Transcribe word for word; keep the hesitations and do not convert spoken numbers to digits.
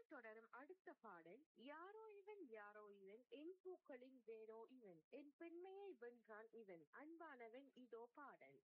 தொடரும் அடுத்த பாடல் யாரோ இவன் யாரோ இவன் என் பூக்களின் வேரோ இவன் என் பெண்மையை வென்றான் இவன் அன்பானவன் இதோ பாடல்.